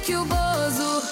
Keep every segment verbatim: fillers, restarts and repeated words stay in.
Que o Bozo.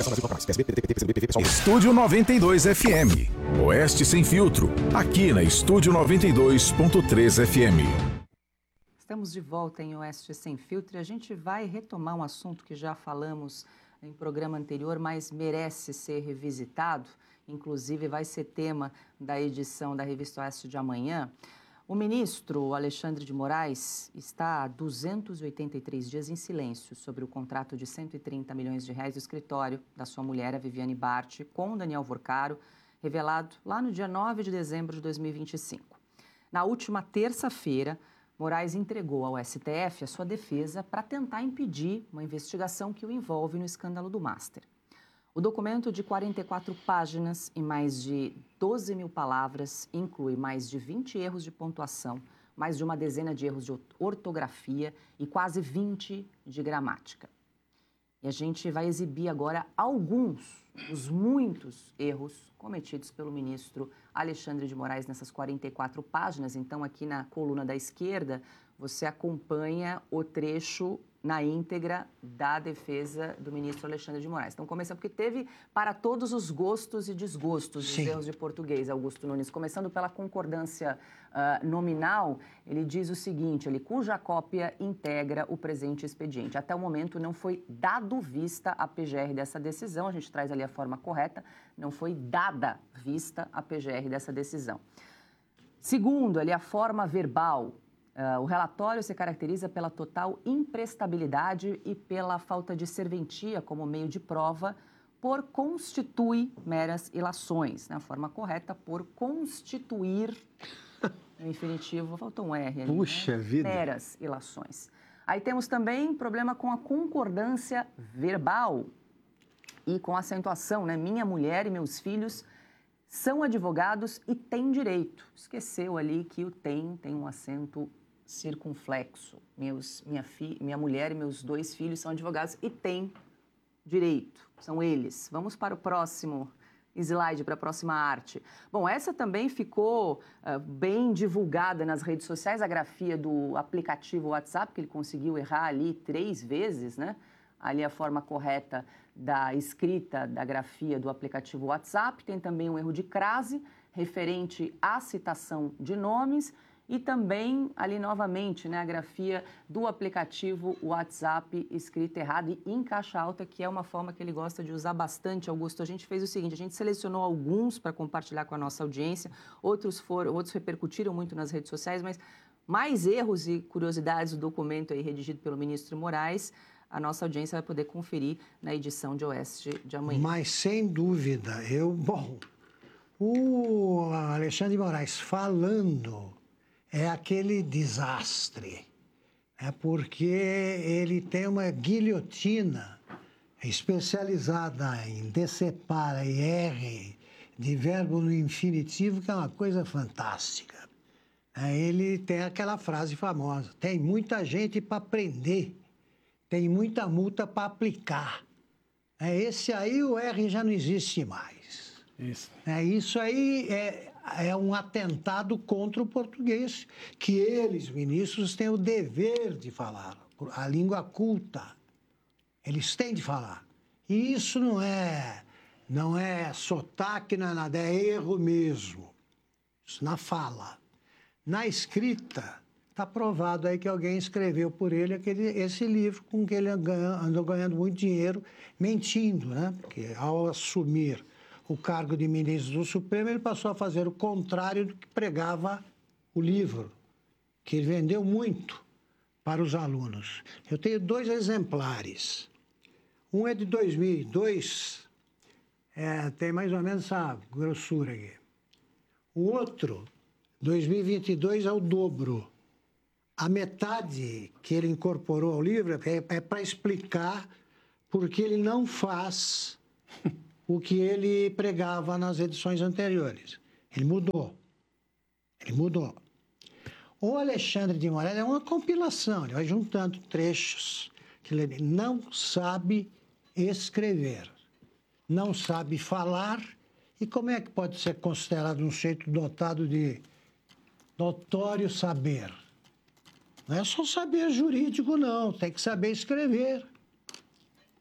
Estúdio noventa e dois F M. Oeste Sem Filtro. Aqui na Estúdio noventa e dois ponto três F M. Estamos de volta em Oeste Sem Filtro e a gente vai retomar um assunto que já falamos em programa anterior, mas merece ser revisitado. Inclusive vai ser tema da edição da Revista Oeste de amanhã. O ministro Alexandre de Moraes está há duzentos e oitenta e três dias em silêncio sobre o contrato de cento e trinta milhões de reais do escritório da sua mulher, a Viviane Bart, com Daniel Vorcaro, revelado lá no dia nove de dezembro de dois mil e vinte e cinco. Na última terça-feira, Moraes entregou ao S T F a sua defesa para tentar impedir uma investigação que o envolve no escândalo do Master. O documento de quarenta e quatro páginas e mais de doze mil palavras inclui mais de vinte erros de pontuação, mais de uma dezena de erros de ortografia e quase vinte de gramática. E a gente vai exibir agora alguns dos muitos erros cometidos pelo ministro Alexandre de Moraes nessas quarenta e quatro páginas. Então, aqui na coluna da esquerda, você acompanha o trecho na íntegra da defesa do ministro Alexandre de Moraes. Então, começando porque teve para todos os gostos e desgostos dos erros de português, Augusto Nunes. Começando pela concordância uh, nominal, ele diz o seguinte, ele, cuja cópia integra o presente expediente. Até o momento não foi dado vista a P G R dessa decisão, a gente traz ali a forma correta, não foi dada vista a P G R dessa decisão. Segundo, ali a forma verbal. Uh, o relatório se caracteriza pela total imprestabilidade e pela falta de serventia como meio de prova, por constitui meras ilações. Né? A forma correta, por constituir, no infinitivo, faltou um R ali. Puxa né? vida! Meras ilações. Aí temos também problema com a concordância verbal e com a acentuação, né? Minha mulher e meus filhos são advogados e têm direito. Esqueceu ali que o tem tem um acento circunflexo. Meus, minha, fi, minha mulher e meus dois filhos são advogados e têm direito. São eles. Vamos para o próximo slide, para a próxima arte. Bom, essa também ficou uh, bem divulgada nas redes sociais, a grafia do aplicativo WhatsApp, que ele conseguiu errar ali três vezes, né? Ali a forma correta da escrita da grafia do aplicativo WhatsApp. Tem também um erro de crase referente à citação de nomes e também ali novamente, né, a grafia do aplicativo WhatsApp escrita errada e em caixa alta, que é uma forma que ele gosta de usar bastante, Augusto. A gente fez o seguinte, a gente selecionou alguns para compartilhar com a nossa audiência, outros foram, outros repercutiram muito nas redes sociais, mas mais erros e curiosidades do documento aí redigido pelo ministro Moraes, a nossa audiência vai poder conferir na edição de Oeste de amanhã. Mas, sem dúvida, eu... Bom, o Alexandre de Moraes falando é aquele desastre, é porque ele tem uma guilhotina especializada em decepar e R de verbo no infinitivo, que é uma coisa fantástica. Ele tem aquela frase famosa, tem muita gente para prender, tem muita multa para aplicar. É, esse aí, o R já não existe mais. Isso. É, isso aí é, é um atentado contra o português, que eles, ministros, têm o dever de falar. A língua culta. Eles têm de falar. E isso não é, não é sotaque, não é nada, é erro mesmo. Isso na fala. Na escrita... Está provado aí que alguém escreveu por ele aquele, esse livro com que ele ganha, andou ganhando muito dinheiro mentindo, né? Porque ao assumir o cargo de ministro do Supremo, ele passou a fazer o contrário do que pregava o livro, que ele vendeu muito para os alunos. Eu tenho dois exemplares. Um é de dois mil e dois, é, tem mais ou menos essa grossura aqui. O outro, dois mil e vinte e dois, é o dobro. A metade que ele incorporou ao livro é, é para explicar por que ele não faz o que ele pregava nas edições anteriores. Ele mudou. Ele mudou. O Alexandre de Moraes é uma compilação, ele vai juntando trechos que ele não sabe escrever, não sabe falar, e como é que pode ser considerado um sujeito dotado de notório saber? Não é só saber jurídico, não. Tem que saber escrever.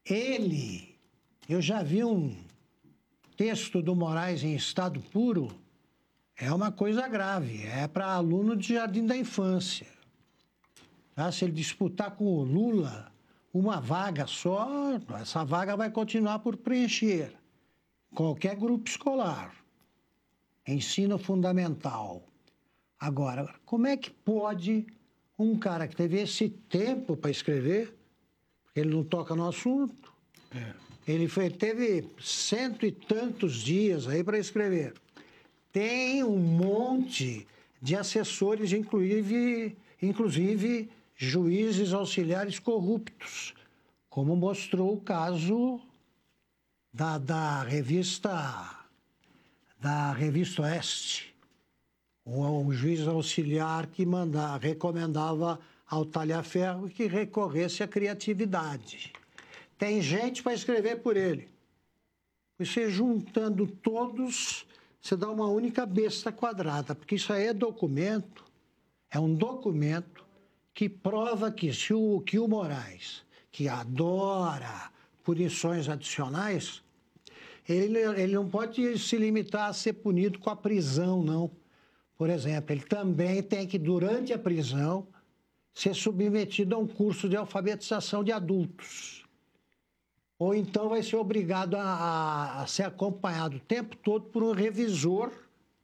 Ele, eu já vi um texto do Moraes em estado puro, é uma coisa grave, é para aluno de jardim da infância. Tá? Se ele disputar com o Lula uma vaga só, essa vaga vai continuar por preencher. Qualquer grupo escolar, ensino fundamental. Agora, como é que pode um cara que teve esse tempo para escrever, porque ele não toca no assunto, é. ele foi, teve cento e tantos dias aí para escrever. Tem um monte de assessores, inclusive, inclusive juízes auxiliares corruptos, como mostrou o caso da, da revista da revista Oeste, o, o juiz auxiliar que manda, recomendava ao Talhaferro que recorresse à criatividade. Tem gente para escrever por ele. Você juntando todos, você dá uma única besta quadrada, porque isso aí é documento, é um documento que prova que, se o, que o Moraes, que adora punições adicionais, ele, ele não pode se limitar a ser punido com a prisão, não. Por exemplo, ele também tem que, durante a prisão, ser submetido a um curso de alfabetização de adultos. Ou então vai ser obrigado a, a, a ser acompanhado o tempo todo por um revisor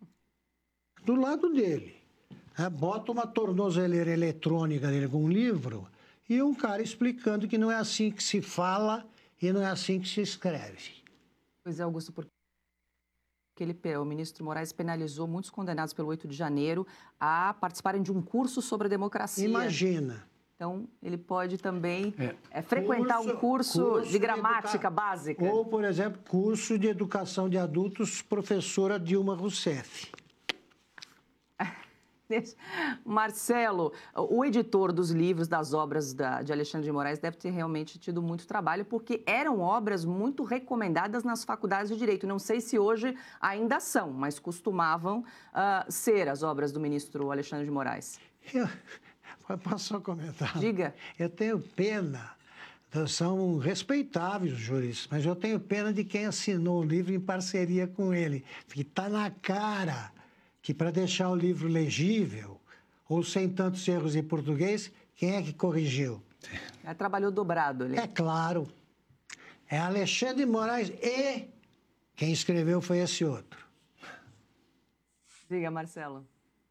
do lado dele. É, bota uma tornozeleira eletrônica dele com um livro e um cara explicando que não é assim que se fala e não é assim que se escreve. Pois é, Augusto, porque ele, o ministro Moraes penalizou muitos condenados pelo oito de janeiro a participarem de um curso sobre a democracia. Imagina. Então, ele pode também é. É, frequentar curso, um curso, curso de gramática de educa... básica. Ou, por exemplo, curso de educação de adultos, professora Dilma Rousseff. Marcelo, o editor dos livros, das obras da, de Alexandre de Moraes deve ter realmente tido muito trabalho, porque eram obras muito recomendadas nas faculdades de Direito. Não sei se hoje ainda são, mas costumavam uh, ser as obras do ministro Alexandre de Moraes. Eu, posso só comentar? Diga. Eu tenho pena, são respeitáveis os juristas, mas eu tenho pena de quem assinou o livro em parceria com ele, que está na cara que, para deixar o livro legível, ou sem tantos erros em português, quem é que corrigiu? É, trabalhou dobrado ali. É claro. É Alexandre de Moraes e quem escreveu foi esse outro. Diga, Marcelo.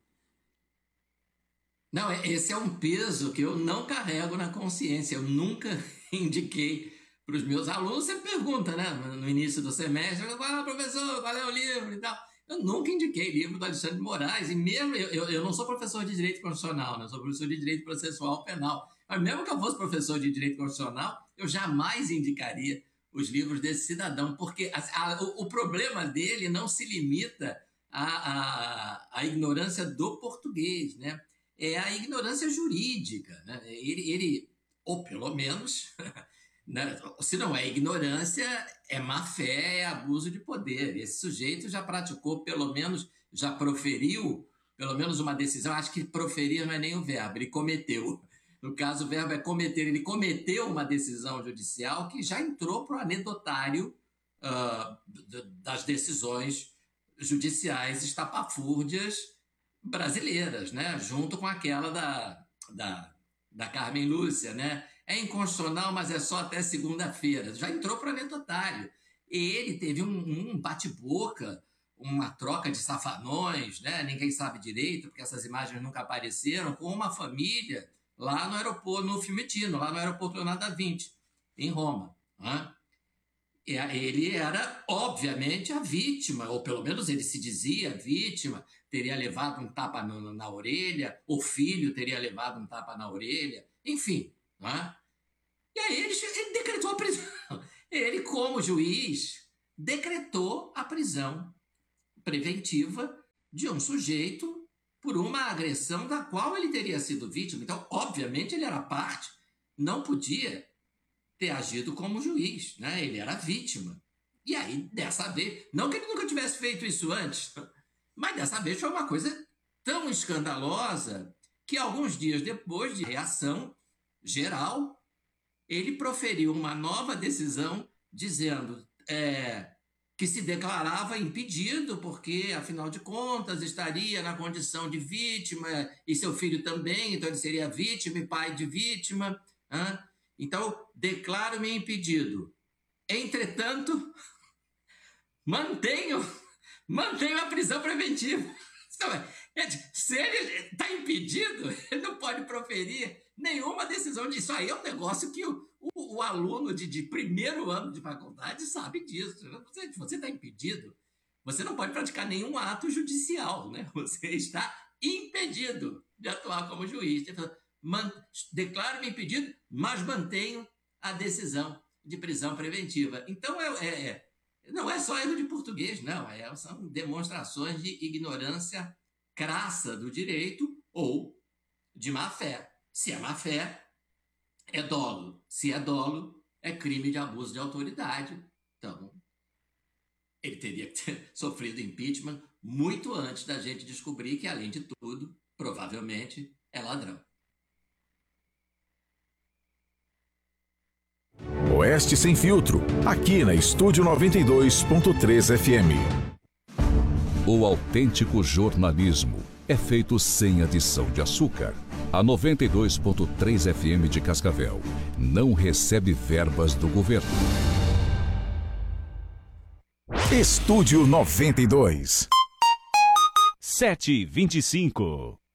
Não, esse é um peso que eu não carrego na consciência. Eu nunca indiquei para os meus alunos. Você pergunta, né, no início do semestre, qual é, professor, qual é o livro e tal. Eu nunca indiquei livro do Alexandre de Moraes, e mesmo, eu, eu não sou professor de Direito Constitucional, né? Eu sou professor de Direito Processual Penal, mas mesmo que eu fosse professor de Direito Constitucional, eu jamais indicaria os livros desse cidadão, porque a, a, o, o problema dele não se limita à, à, à ignorância do português, né? É a ignorância jurídica, né? Ele, ele ou pelo menos... Né? Se não é ignorância, é má-fé, é abuso de poder. Esse sujeito já praticou, pelo menos, já proferiu, pelo menos uma decisão. Acho que proferir não é nem o verbo, ele cometeu. No caso, o verbo é cometer. Ele cometeu uma decisão judicial que já entrou para o anedotário uh, das decisões judiciais estapafúrdias brasileiras, né? Junto com aquela da, da, da Carmen Lúcia, né? É inconstitucional, mas é só até segunda-feira. Já entrou para o anedotário. Ele teve um, um bate-boca, uma troca de safanões, né? Ninguém sabe direito, porque essas imagens nunca apareceram, com uma família lá no aeroporto, no Fiumicino, lá no aeroporto Leonardo da Vinci, em Roma. Né? E ele era, obviamente, a vítima, ou pelo menos ele se dizia vítima, teria levado um tapa na, na orelha, o filho teria levado um tapa na orelha, enfim. Né? E aí ele, ele decretou a prisão. Ele, como juiz, decretou a prisão preventiva de um sujeito por uma agressão da qual ele teria sido vítima. Então, obviamente, ele era parte, não podia ter agido como juiz, né? Ele era vítima. E aí, dessa vez, não que ele nunca tivesse feito isso antes, mas dessa vez foi uma coisa tão escandalosa que alguns dias depois de reação geral, ele proferiu uma nova decisão dizendo é, que se declarava impedido porque, afinal de contas, estaria na condição de vítima e seu filho também, então ele seria vítima e pai de vítima. Hein? Então, declaro-me impedido. Entretanto, mantenho, mantenho a prisão preventiva. Se ele está impedido, ele não pode proferir nenhuma decisão disso. Aí é um negócio que o, o, o aluno de, de primeiro ano de faculdade sabe disso. Você está impedido, você não pode praticar nenhum ato judicial, né? Você está impedido de atuar como juiz. Declaro-me impedido, mas mantenho a decisão de prisão preventiva. Então, é, é, não é só erro de português, não. É, são demonstrações de ignorância crassa do direito ou de má-fé. Se é má-fé, é dolo. Se é dolo, é crime de abuso de autoridade. Então, ele teria que ter sofrido impeachment muito antes da gente descobrir que, além de tudo, provavelmente é ladrão. Oeste Sem Filtro, aqui na Estúdio noventa e dois ponto três F M. O autêntico jornalismo é feito sem adição de açúcar. A noventa e dois ponto três F M de Cascavel não recebe verbas do governo. Estúdio noventa e dois. sete e vinte e cinco.